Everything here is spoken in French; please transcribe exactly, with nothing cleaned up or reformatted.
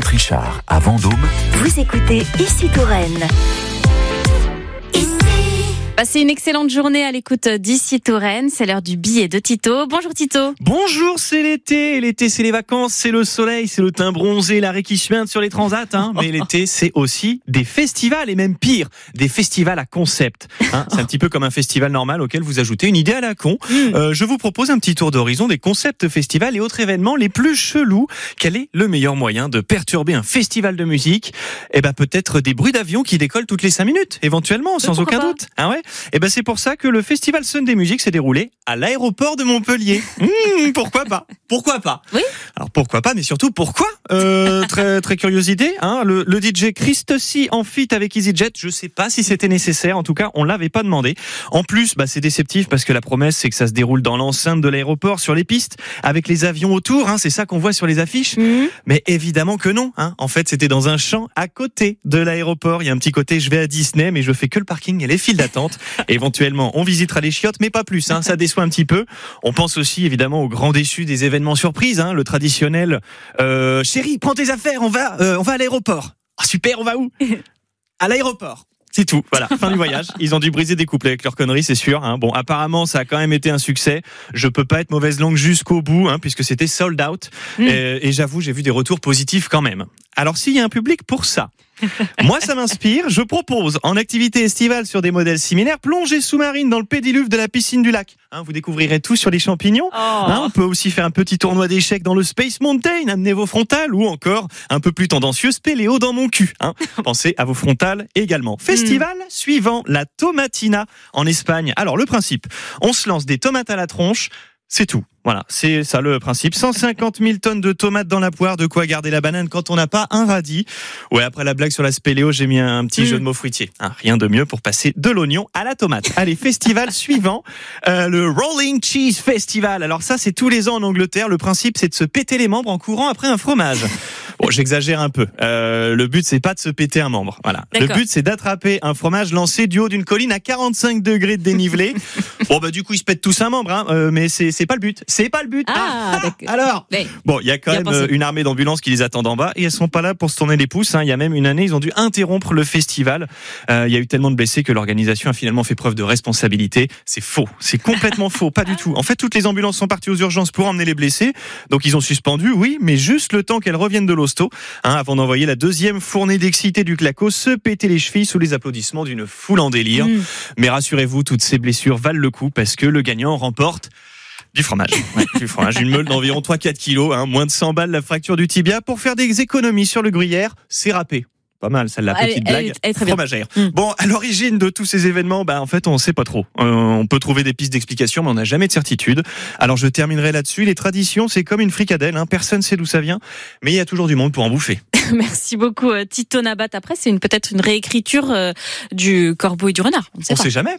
Richard à Vendôme. Vous écoutez Ici Touraine. Passez une excellente journée à l'écoute d'Ici Touraine. C'est l'heure du billet de Tito. Bonjour Tito. Bonjour, c'est l'été. L'été, c'est les vacances, c'est le soleil, c'est le teint bronzé, l'arrêt qui suinte sur les transats. Hein. Mais l'été, c'est aussi des festivals et même pire, des festivals à concept. Hein. C'est un petit peu comme un festival normal auquel vous ajoutez une idée à la con. Euh, je vous propose un petit tour d'horizon des concepts festivals et autres événements les plus chelous. Quel est le meilleur moyen de perturber un festival de musique ? Eh ben peut-être des bruits d'avion qui décollent toutes les cinq minutes, éventuellement, sans aucun pas doute. Ah ouais ? Et ben c'est pour ça que le festival Sunday Music s'est déroulé à l'aéroport de Montpellier. Mmh, pourquoi pas ? Pourquoi pas ? Oui. Alors pourquoi pas, mais surtout pourquoi ? euh, Très très curieuse idée. Hein, le, le D J Christossi en feat avec EasyJet, je sais pas si c'était nécessaire. En tout cas, on l'avait pas demandé. En plus, bah c'est déceptif parce que la promesse c'est que ça se déroule dans l'enceinte de l'aéroport, sur les pistes, avec les avions autour. Hein, c'est ça qu'on voit sur les affiches. Mmh. Mais évidemment que non. Hein. En fait, c'était dans un champ à côté de l'aéroport. Il y a un petit côté, je vais à Disney, mais je fais que le parking et les files d'attente. Éventuellement, on visitera les chiottes, mais pas plus. Hein, ça déçoit un petit peu. On pense aussi évidemment au grand déçu des événements surprises. Hein, le traditionnel euh, chérie, prends tes affaires, on va, euh, on va à l'aéroport. Ah, super, on va où ? À l'aéroport. C'est tout, voilà, fin du voyage. Ils ont dû briser des couples avec leurs conneries, c'est sûr. Hein. Bon, apparemment, ça a quand même été un succès. Je peux pas être mauvaise langue jusqu'au bout, hein, puisque c'était sold out. Mmh. Et, et j'avoue, j'ai vu des retours positifs quand même. Alors, s'il y a un public pour ça, moi, ça m'inspire. Je propose, en activité estivale sur des modèles similaires, plongée sous-marine dans le pédiluve de la piscine du lac. Hein, vous découvrirez tout sur les champignons. Oh. Hein, on peut aussi faire un petit tournoi d'échecs dans le Space Mountain, amener vos frontales, ou encore, un peu plus tendancieux, spéléo dans mon cul. Hein. Pensez à vos frontales également. Festival mmh. suivant, la Tomatina en Espagne. Alors, le principe, on se lance des tomates à la tronche, c'est tout. Voilà, c'est ça le principe. cent cinquante mille tonnes de tomates dans la poire, de quoi garder la banane quand on n'a pas un radis. Ouais, après la blague sur la spéléo, j'ai mis un petit mmh. jeu de mots fruitier. Hein, rien de mieux pour passer de l'oignon à la tomate. Allez, festival suivant, euh, le Rolling Cheese Festival. Alors ça, c'est tous les ans en Angleterre. Le principe, c'est de se péter les membres en courant après un fromage. Bon, j'exagère un peu. Euh, le but, c'est pas de se péter un membre. Voilà. D'accord. Le but, c'est d'attraper un fromage lancé du haut d'une colline à quarante-cinq degrés de dénivelé. Bon, bah, du coup, ils se pètent tous un membre, hein, euh, mais c'est, c'est pas le but. C'est pas le but. Ah, ah alors. Mais, bon, il y a quand même euh, une armée d'ambulances qui les attendent en bas et elles sont pas là pour se tourner les pouces. Hein. Il y a même une année, ils ont dû interrompre le festival. Euh, il y a eu tellement de blessés que l'organisation a finalement fait preuve de responsabilité. C'est faux. C'est complètement faux. Pas du tout. En fait, toutes les ambulances sont parties aux urgences pour emmener les blessés. Donc, ils ont suspendu, oui, mais juste le temps qu'elles reviennent de l'hosto, hein, avant d'envoyer la deuxième fournée d'excités du Claco se péter les chevilles sous les applaudissements d'une foule en délire. Mmh. Mais rassurez-vous, toutes ces blessures valent le coup parce que le gagnant remporte du fromage. Ouais, du fromage. Une meule d'environ trois à quatre kilos, hein, moins de cent balles la fracture du tibia. Pour faire des économies sur le gruyère, c'est râpé. Pas mal, celle-là, petite elle, blague elle, elle fromagère. Mmh. Bon, à l'origine de tous ces événements, bah, en fait, on sait pas trop. Euh, on peut trouver des pistes d'explication, mais on n'a jamais de certitude. Alors, je terminerai là-dessus. Les traditions, c'est comme une fricadelle, hein. Personne sait d'où ça vient, mais il y a toujours du monde pour en bouffer. Merci beaucoup, Tito Nabat. Après, c'est une, peut-être une réécriture euh, du corbeau et du renard. On ne sait, on sait jamais.